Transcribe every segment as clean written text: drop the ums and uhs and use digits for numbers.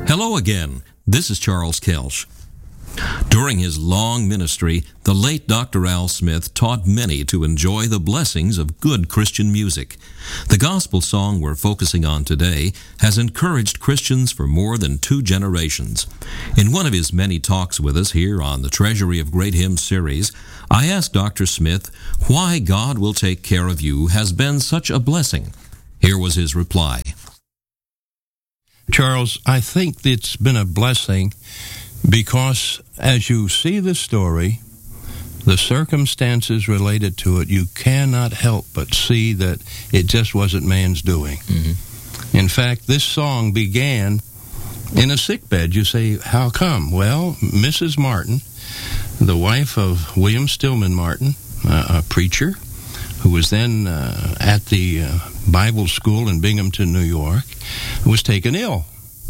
Hello again. This is Charles Kelsch. During his long ministry, the late Dr. Al Smith taught many to enjoy the blessings of good Christian music. The gospel song we're focusing on today has encouraged Christians for more than 2 generations. In one of his many talks with us here on the Treasury of Great Hymns series, I asked Dr. Smith why God Will Take Care of You has been such a blessing. Here was his reply. Charles, I think it's been a blessing because as you see the story, the circumstances related to it, you cannot help but see that it just wasn't man's doing. Mm-hmm. In fact, this song began in a sickbed. You say, how come? Well, Mrs. Martin, the wife of William Stillman Martin, a preacher, who was then at the Bible school in Binghamton, New York, was taken ill.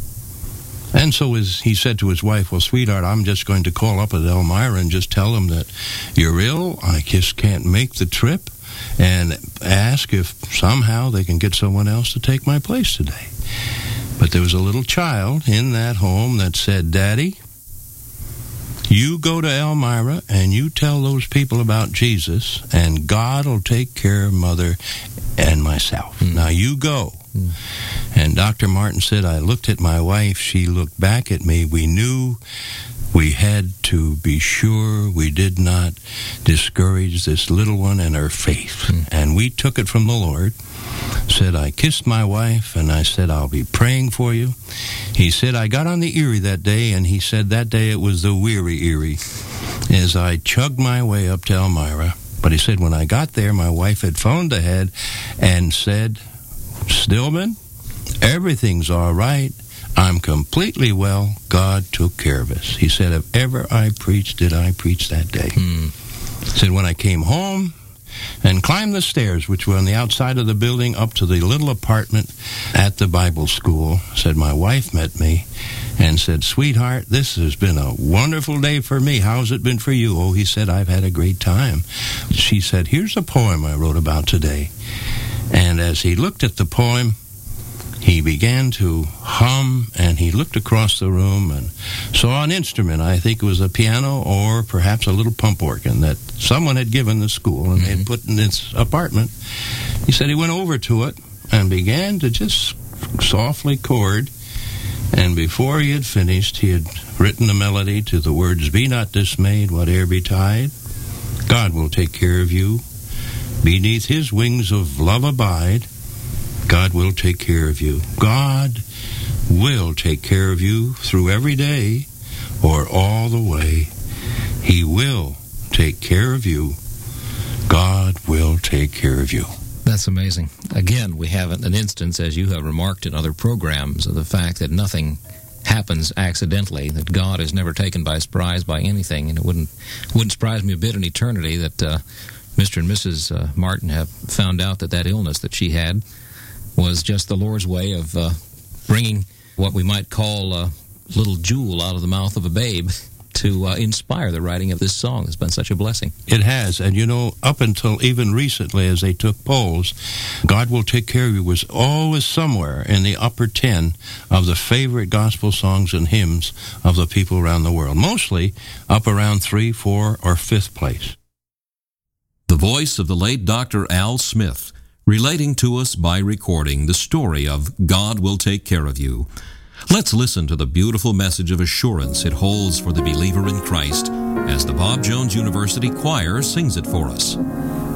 And so he said to his wife, well, sweetheart, I'm just going to call up at Elmira and just tell them that you're ill. I just can't make the trip, and ask if somehow they can get someone else to take my place today. But there was a little child in that home that said, Daddy, you go to Elmira and you tell those people about Jesus, and God will take care of Mother and myself. Mm. Now you go. Mm. And Dr. Martin said, I looked at my wife, she looked back at me. We knew we had to be sure we did not discourage this little one in her faith. Mm. And we took it from the Lord. Said, I kissed my wife, and I said, I'll be praying for you. He said, I got on the Erie that day, and he said that day it was the weary Erie, as I chugged my way up to Elmira. But he said, when I got there, my wife had phoned ahead and said, Stillman, everything's all right. I'm completely well. God took care of us. He said, if ever I preached, did I preach that day? He said, when I came home and climbed the stairs, which were on the outside of the building, up to the little apartment at the Bible school, said my wife met me and said, sweetheart, this has been a wonderful day for me. How's it been for you? Oh, he said, I've had a great time. She said, here's a poem I wrote about today. And as he looked at the poem, he began to hum, and he looked across the room and saw an instrument. I think it was a piano or perhaps a little pump organ that someone had given the school and they had put in its apartment. He said he went over to it and began to just softly chord, and before he had finished, he had written a melody to the words, be not dismayed, whate'er betide, God will take care of you. Beneath his wings of love abide, God will take care of you. God will take care of you through every day or all the way. He will take care of you. God will take care of you. That's amazing. Again, we have an instance, as you have remarked in other programs, of the fact that nothing happens accidentally, that God is never taken by surprise by anything, and it wouldn't surprise me a bit in eternity that Mr. and Mrs. Martin have found out that illness that she had was just the Lord's way of bringing what we might call a little jewel out of the mouth of a babe to inspire the writing of this song. It's been such a blessing. It has, and you know, up until even recently as they took polls, God Will Take Care of You was always somewhere in the upper 10 of the favorite gospel songs and hymns of the people around the world, mostly up around 3, 4, or 5th place. The voice of the late Dr. Al Smith, relating to us by recording the story of God Will Take Care of You. Let's listen to the beautiful message of assurance it holds for the believer in Christ as the Bob Jones University Choir sings it for us.